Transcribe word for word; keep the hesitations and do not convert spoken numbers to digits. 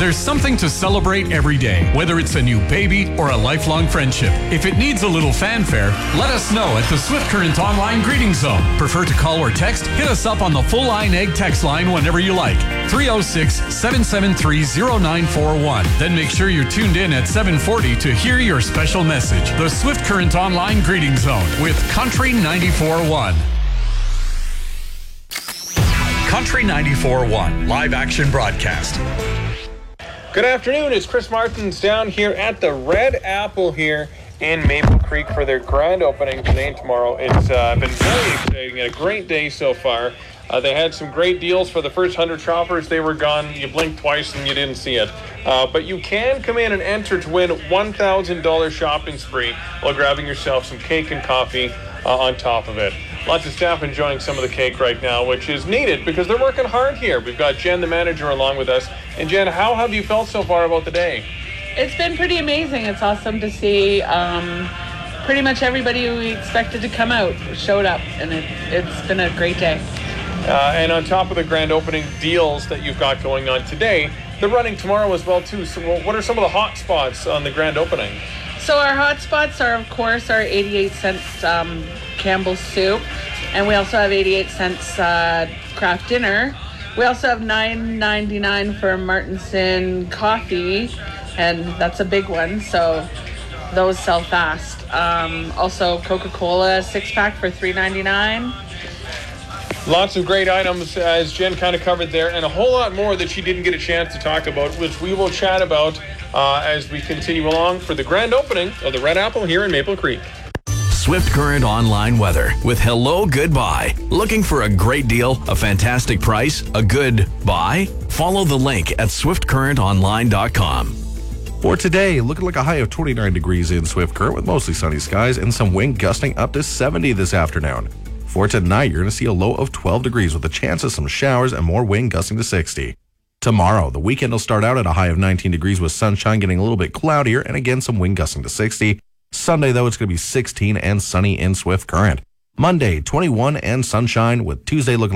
There's something to celebrate every day, whether it's a new baby or a lifelong friendship. If it needs a little fanfare, let us know at the Swift Current Online Greeting Zone. Prefer to call or text? Hit us up on the Full Line Egg text line whenever you like. three oh six, seven seven three, oh nine four one. Then make sure you're tuned in at seven forty to hear your special message. The Swift Current Online Greeting Zone with Country ninety-four point one. Country ninety-four point one live action broadcast. Good afternoon. It's Chris Martins down here at the Red Apple here in Maple Creek for their grand opening today and tomorrow. It's uh, been very exciting and a great day so far. Uh, they had some great deals for the first one hundred shoppers. They were gone. You blinked twice and you didn't see it. Uh, but you can come in and enter to win one thousand dollars shopping spree while grabbing yourself some cake and coffee uh, on top of it. Lots of staff enjoying some of the cake right now, which is needed because they're working hard here. We've got Jen, the manager, along with us. And Jen, how have you felt so far about the day? It's been pretty amazing. It's awesome to see um, pretty much everybody who we expected to come out showed up, and it, it's been a great day. Uh, and on top of the grand opening deals that you've got going on today, they're running tomorrow as well, too. So what are some of the hot spots on the grand opening? So our hot spots are, of course, our eighty-eight cents um, Campbell's soup, and we also have eighty-eight cents uh, craft dinner. We also have nine ninety-nine for Martinson coffee, and that's a big one, so those sell fast. Um, also Coca-Cola six-pack for three ninety-nine. Lots of great items, as Jen kind of covered there, and a whole lot more that she didn't get a chance to talk about, which we will chat about uh, as we continue along for the grand opening of the Red Apple here in Maple Creek. Swift Current Online weather with Hello Goodbye. Looking for a great deal, a fantastic price, a good buy? Follow the link at swift current online dot com. For today, looking like a high of twenty-nine degrees in Swift Current with mostly sunny skies and some wind gusting up to seventy this afternoon. For tonight, you're going to see a low of twelve degrees with a chance of some showers and more wind gusting to sixty. Tomorrow, the weekend will start out at a high of nineteen degrees with sunshine getting a little bit cloudier and again some wind gusting to sixty. Sunday, though, it's going to be sixteen and sunny in Swift Current. Monday, twenty-one and sunshine with Tuesday looking